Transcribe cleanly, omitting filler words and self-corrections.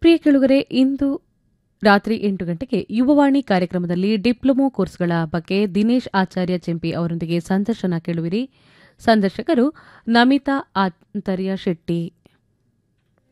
ಪ್ರಿಯ ಕೇಳುಗರೆ, ಇಂದು ರಾತ್ರಿ 8 ಗಂಟೆಗೆ ಯುವವಾಣಿ ಕಾರ್ಯಕ್ರಮದಲ್ಲಿ ಡಿಪ್ಲೊಮೊ ಕೋರ್ಸ್ಗಳ ಬಗ್ಗೆ ದಿನೇಶ್ ಆಚಾರ್ಯ ಚೆಂಪಿ ಅವರೊಂದಿಗೆ ಸಂದರ್ಶನ ಕೇಳುವಿರಿ. ಸಂದರ್ಶಕರು ನಮಿತಾ ಆಂತರ್ಯ ಶೆಟ್ಟಿ.